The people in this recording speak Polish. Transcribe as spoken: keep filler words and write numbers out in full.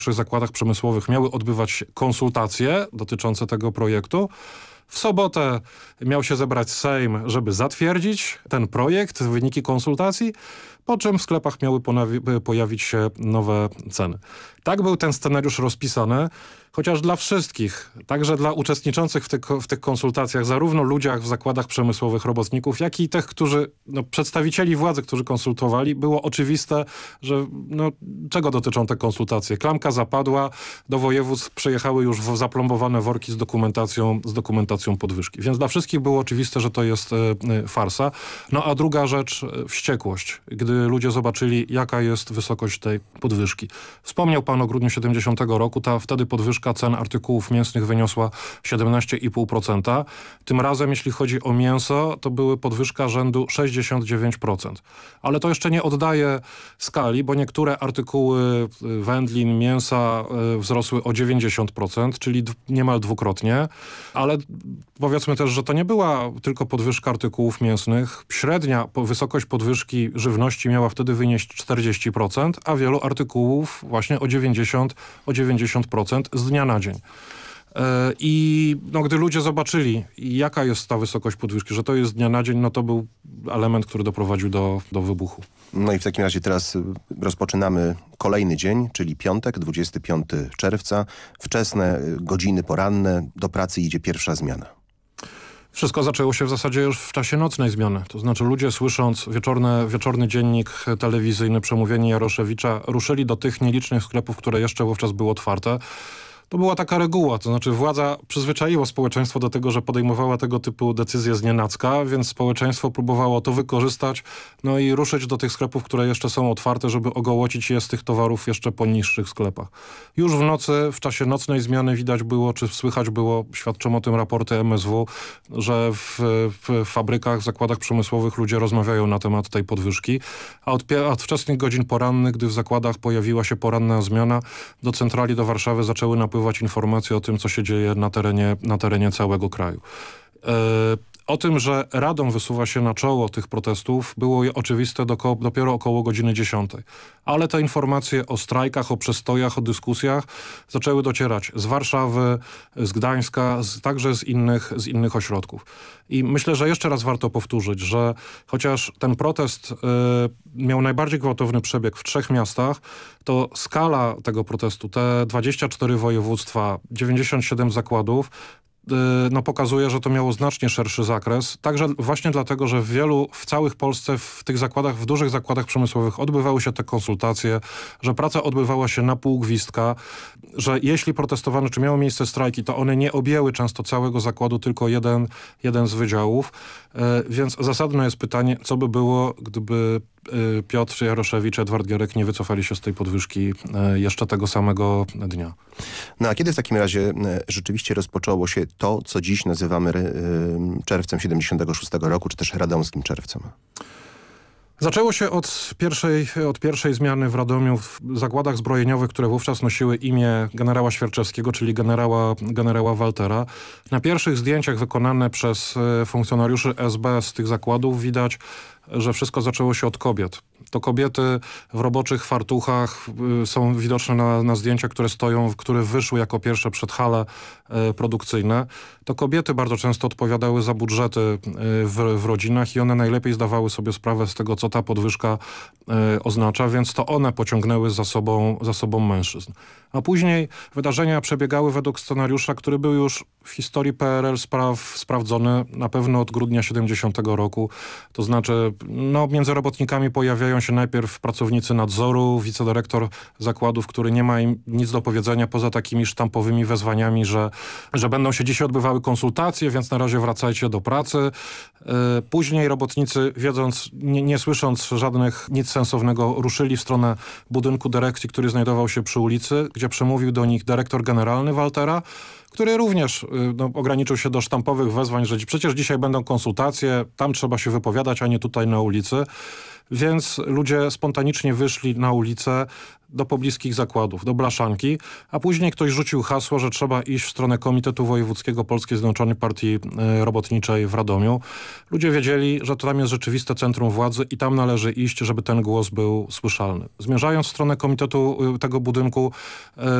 W zakładach przemysłowych miały odbywać się konsultacje dotyczące tego projektu. W sobotę miał się zebrać Sejm, żeby zatwierdzić ten projekt, wyniki konsultacji, po czym w sklepach miały pojawić się nowe ceny. Tak był ten scenariusz rozpisany, chociaż dla wszystkich, także dla uczestniczących w, tych, w tych konsultacjach, zarówno ludziach w zakładach przemysłowych, robotników, jak i tych, którzy, no, przedstawicieli władzy, którzy konsultowali, było oczywiste, że no, czego dotyczą te konsultacje. Klamka zapadła, do województw przyjechały już zaplombowane worki z dokumentacją, z dokumentacją podwyżki. Więc dla wszystkich było oczywiste, że to jest y, farsa. No a druga rzecz, wściekłość, gdy ludzie zobaczyli, jaka jest wysokość tej podwyżki. Wspomniał pan o grudniu siedemdziesiątego roku, ta wtedy podwyżka cen artykułów mięsnych wyniosła siedemnaście i pół procent. Tym razem, jeśli chodzi o mięso, to były podwyżka rzędu sześćdziesiąt dziewięć procent. Ale to jeszcze nie oddaje skali, bo niektóre artykuły wędlin, mięsa wzrosły o dziewięćdziesiąt procent, czyli niemal dwukrotnie. Ale powiedzmy też, że to nie była tylko podwyżka artykułów mięsnych. Średnia wysokość podwyżki żywności miała wtedy wynieść czterdzieści procent, a wielu artykułów właśnie o dziewięćdziesiąt procent z dnia na dzień. I no, gdy ludzie zobaczyli, jaka jest ta wysokość podwyżki, że to jest z dnia na dzień, no to był element, który doprowadził do, do wybuchu. No i w takim razie teraz rozpoczynamy kolejny dzień, czyli piątek, dwudziestego piątego czerwca. Wczesne godziny poranne, do pracy idzie pierwsza zmiana. Wszystko zaczęło się w zasadzie już w czasie nocnej zmiany. To znaczy ludzie, słysząc wieczorne, wieczorny dziennik telewizyjny, przemówienie Jaroszewicza, ruszyli do tych nielicznych sklepów, które jeszcze wówczas były otwarte. To była taka reguła, to znaczy władza przyzwyczaiła społeczeństwo do tego, że podejmowała tego typu decyzje znienacka, więc społeczeństwo próbowało to wykorzystać, no i ruszyć do tych sklepów, które jeszcze są otwarte, żeby ogołocić je z tych towarów jeszcze po niższych sklepach. Już w nocy, w czasie nocnej zmiany widać było, czy słychać było, świadczą o tym raporty M S W, że w, w fabrykach, w zakładach przemysłowych ludzie rozmawiają na temat tej podwyżki, a od, od wczesnych godzin porannych, gdy w zakładach pojawiła się poranna zmiana, do centrali, do Warszawy zaczęły napływać informacje o tym, co się dzieje na terenie, na terenie całego kraju. E, o tym, że Radom wysuwa się na czoło tych protestów, było oczywiste do, dopiero około godziny dziesiątej. Ale te informacje o strajkach, o przestojach, o dyskusjach zaczęły docierać z Warszawy, z Gdańska, z, także z innych, z innych ośrodków. I myślę, że jeszcze raz warto powtórzyć, że chociaż ten protest y, miał najbardziej gwałtowny przebieg w trzech miastach, to skala tego protestu, te dwadzieścia cztery województwa, dziewięćdziesiąt siedem zakładów, no pokazuje, że to miało znacznie szerszy zakres. Także właśnie dlatego, że w wielu, w całych Polsce, w tych zakładach, w dużych zakładach przemysłowych odbywały się te konsultacje, że praca odbywała się na pół gwizdka, że jeśli protestowano, czy miało miejsce strajki, to one nie objęły często całego zakładu, tylko jeden, jeden z wydziałów. Więc zasadne jest pytanie, co by było, gdyby Piotr Jaroszewicz, Edward Gierek nie wycofali się z tej podwyżki jeszcze tego samego dnia. No a kiedy w takim razie rzeczywiście rozpoczęło się to, co dziś nazywamy czerwcem siedemdziesiątego szóstego roku, czy też radomskim czerwcem? Zaczęło się od pierwszej, od pierwszej zmiany w Radomiu w zakładach zbrojeniowych, które wówczas nosiły imię generała Świerczewskiego, czyli generała, generała Waltera. Na pierwszych zdjęciach wykonane przez funkcjonariuszy S B z tych zakładów widać, że wszystko zaczęło się od kobiet. To kobiety w roboczych fartuchach y, są widoczne na, na zdjęciach, które stoją, które wyszły jako pierwsze przed hale y, produkcyjne. To kobiety bardzo często odpowiadały za budżety y, w, w rodzinach i one najlepiej zdawały sobie sprawę z tego, co ta podwyżka y, oznacza, więc to one pociągnęły za sobą, za sobą mężczyzn. A później wydarzenia przebiegały według scenariusza, który był już w historii P R L spraw sprawdzony na pewno od grudnia siedemdziesiątego roku. To znaczy, no, między robotnikami pojawiają się najpierw pracownicy nadzoru, wicedyrektor zakładów, który nie ma im nic do powiedzenia poza takimi sztampowymi wezwaniami, że, że będą się dzisiaj odbywały konsultacje, więc na razie wracajcie do pracy. Później robotnicy, wiedząc, nie, nie słysząc żadnych nic sensownego, ruszyli w stronę budynku dyrekcji, który znajdował się przy ulicy, gdzie przemówił do nich dyrektor generalny Waltera, który również y, no, ograniczył się do sztampowych wezwań, że przecież dzisiaj będą konsultacje, tam trzeba się wypowiadać, a nie tutaj na ulicy. Więc ludzie spontanicznie wyszli na ulicę do pobliskich zakładów, do Blaszanki, a później ktoś rzucił hasło, że trzeba iść w stronę Komitetu Wojewódzkiego Polskiej Zjednoczonej Partii e, Robotniczej w Radomiu. Ludzie wiedzieli, że to tam jest rzeczywiste centrum władzy i tam należy iść, żeby ten głos był słyszalny. Zmierzając w stronę komitetu y, tego budynku, e,